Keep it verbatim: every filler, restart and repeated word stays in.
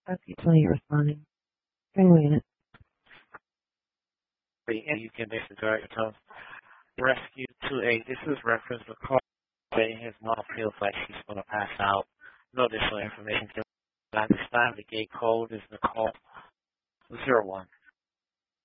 Okay, twenty responding. Bring me in it. And you can basically direct to rescue two eight. This is reference to call saying his mom feels like she's going to pass out. No additional information. At this time, the gate code is the call zero one.